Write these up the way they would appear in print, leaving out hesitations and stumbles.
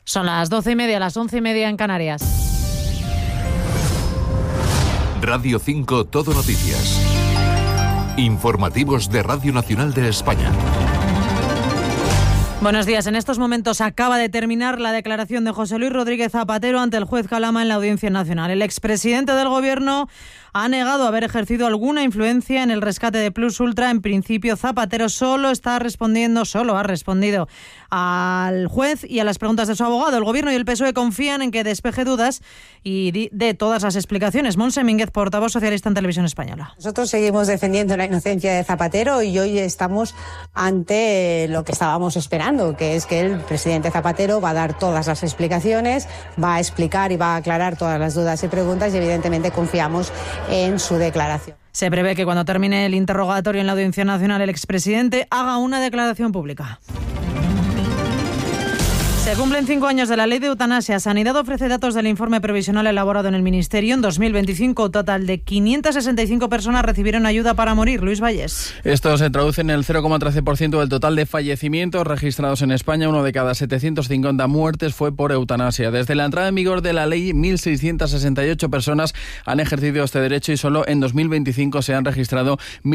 Son las 12:30, las 11:30 en Canarias. Radio 5 Todo Noticias. Informativos de Radio Nacional de España. Buenos días. En estos momentos acaba de terminar la declaración de José Luis Rodríguez Zapatero ante el juez Calama en la Audiencia Nacional. El expresidente del Gobierno ha negado haber ejercido alguna influencia en el rescate de Plus Ultra. En principio, Zapatero solo ha respondido al juez y a las preguntas de su abogado. El Gobierno y el PSOE confían en que despeje dudas y dé todas las explicaciones. Montse Mínguez, portavoz socialista en Televisión Española. Nosotros seguimos defendiendo la inocencia de Zapatero y hoy estamos ante lo que estábamos esperando, que es que el presidente Zapatero va a dar todas las explicaciones, va a explicar y va a aclarar todas las dudas y preguntas, y evidentemente confiamos en su declaración. Se prevé que cuando termine el interrogatorio en la Audiencia Nacional, el expresidente haga una declaración pública. Se cumplen 5 años de la ley de eutanasia. Sanidad ofrece datos del informe provisional elaborado en el Ministerio. En 2025, un total de 565 personas recibieron ayuda para morir. Luis Valles. Esto se traduce en el 0,13% del total de fallecimientos registrados en España. 1 de cada 750 muertes fue por eutanasia. Desde la entrada en vigor de la ley, 1.668 personas han ejercido este derecho y solo en 2025 se han registrado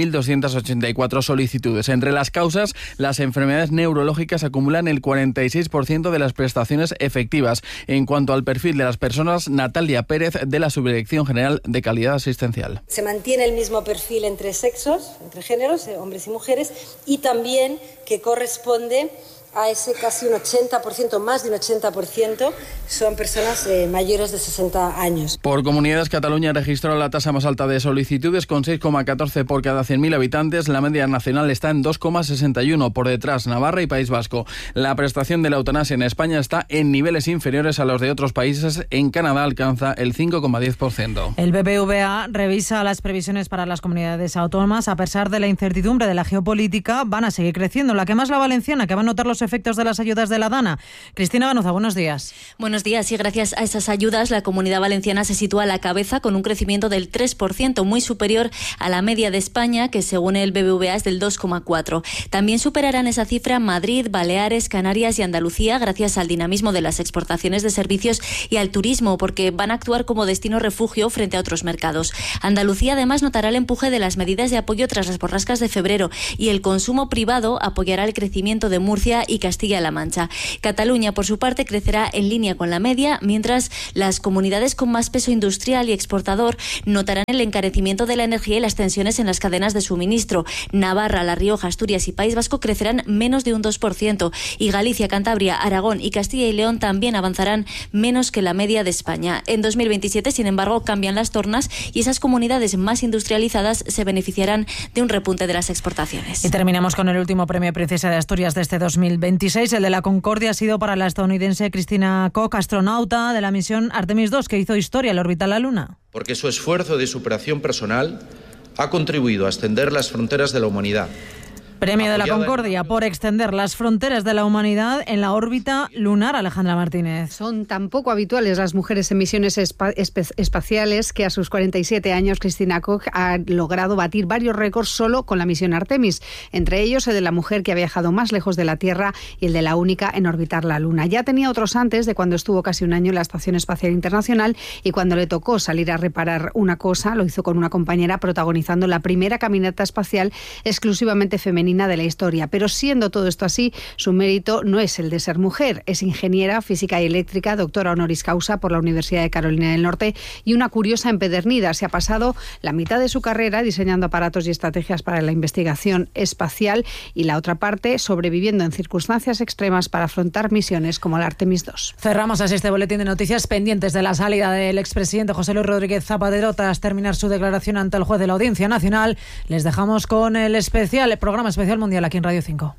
1.284 solicitudes. Entre las causas, las enfermedades neurológicas acumulan el 46% de las prestaciones efectivas. En cuanto al perfil de las personas, Natalia Pérez, de la Subdirección General de Calidad Asistencial. Se mantiene el mismo perfil entre sexos, entre géneros, hombres y mujeres, y también que corresponde a ese casi un 80%, más de un 80%, son personas mayores de 60 años. Por comunidades, Cataluña registró la tasa más alta de solicitudes, con 6,14 por cada 100.000 habitantes. La media nacional está en 2,61, por detrás Navarra y País Vasco. La prestación de la eutanasia en España está en niveles inferiores a los de otros países. En Canadá alcanza el 5,10%. El BBVA revisa las previsiones para las comunidades autónomas. A pesar de la incertidumbre de la geopolítica, van a seguir creciendo. La que más, la valenciana, que va a notar los efectos de las ayudas de la DANA. Cristina Banuza, buenos días. Buenos días. Y gracias a esas ayudas, la Comunidad Valenciana se sitúa a la cabeza con un crecimiento del 3%, muy superior a la media de España, que según el BBVA es del 2,4%. También superarán esa cifra Madrid, Baleares, Canarias y Andalucía, gracias al dinamismo de las exportaciones de servicios y al turismo, porque van a actuar como destino refugio frente a otros mercados. Andalucía además notará el empuje de las medidas de apoyo tras las borrascas de febrero, y el consumo privado apoyará el crecimiento de Murcia y Castilla-La Mancha. Cataluña, por su parte, crecerá en línea con la media, mientras las comunidades con más peso industrial y exportador notarán el encarecimiento de la energía y las tensiones en las cadenas de suministro. Navarra, La Rioja, Asturias y País Vasco crecerán menos de un 2%, y Galicia, Cantabria, Aragón y Castilla y León también avanzarán menos que la media de España. En 2027, sin embargo, cambian las tornas y esas comunidades más industrializadas se beneficiarán de un repunte de las exportaciones. Y terminamos con el último premio Princesa de Asturias de este 2026. El de la Concordia ha sido para la estadounidense Christina Koch, astronauta de la misión Artemis II, que hizo historia al orbitar la Luna. Porque su esfuerzo de superación personal ha contribuido a extender las fronteras de la humanidad. Premio de la Concordia por extender las fronteras de la humanidad en la órbita lunar. Alejandra Martínez. Son tan poco habituales las mujeres en misiones espaciales que a sus 47 años Christina Koch ha logrado batir varios récords solo con la misión Artemis, entre ellos el de la mujer que ha viajado más lejos de la Tierra y el de la única en orbitar la Luna. Ya tenía otros antes, de cuando estuvo casi un año en la Estación Espacial Internacional, y cuando le tocó salir a reparar una cosa, lo hizo con una compañera, protagonizando la primera caminata espacial exclusivamente femenina de la historia. Pero siendo todo esto así, su mérito no es el de ser mujer. Es ingeniera física y eléctrica, doctora honoris causa por la Universidad de Carolina del Norte, y una curiosa empedernida. Se ha pasado la mitad de su carrera diseñando aparatos y estrategias para la investigación espacial, y la otra parte sobreviviendo en circunstancias extremas para afrontar misiones como la Artemis II. Cerramos así este boletín de noticias, pendientes de la salida del expresidente José Luis Rodríguez Zapatero tras terminar su declaración ante el juez de la Audiencia Nacional. Les dejamos con el programa especial mundial aquí en Radio 5.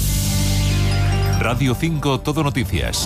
Radio 5 Todo Noticias.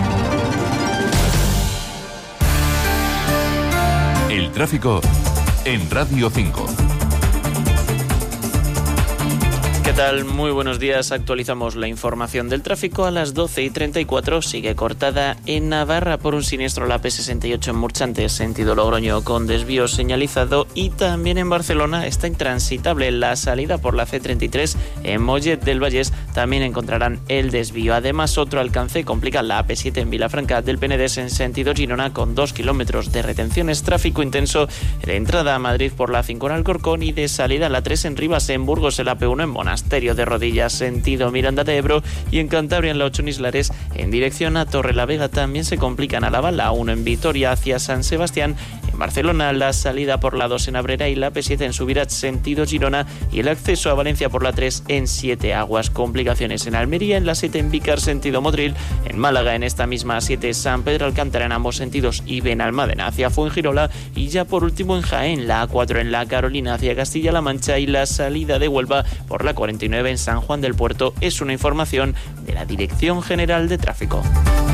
El tráfico en Radio 5. ¿Qué tal? Muy buenos días. Actualizamos la información del tráfico. A las 12:34 sigue cortada en Navarra por un siniestro la P68 en Murchantes, sentido Logroño, con desvío señalizado, y también en Barcelona está intransitable la salida por la C33 en Mollet del Vallès. También encontrarán el desvío. Además, otro alcance complica la AP7 en Vilafranca del Penedès en sentido Girona, con 2 kilómetros de retenciones. Tráfico intenso de entrada a Madrid por la 5 en Alcorcón y de salida a la 3 en Rivas, en Burgos, el AP1 en Monasterio de Rodillas, sentido Miranda de Ebro, y en Cantabria en la 8 en Islares en dirección a Torrelavega. También se complican a la bala, 1 en Vitoria hacia San Sebastián. En Barcelona, la salida por la 2 en Abrera y la P7 en Subirats, sentido Girona, y el acceso a Valencia por la 3 en Siete Aguas. Complicaciones en Almería, en la 7 en Vícar, sentido Motril. En Málaga, en esta misma 7 San Pedro Alcántara en ambos sentidos, y Benalmádena hacia Fuengirola. Y ya por último en Jaén, la A4 en la Carolina hacia Castilla-La Mancha, y la salida de Huelva por la 49 en San Juan del Puerto. Es una información de la Dirección General de Tráfico.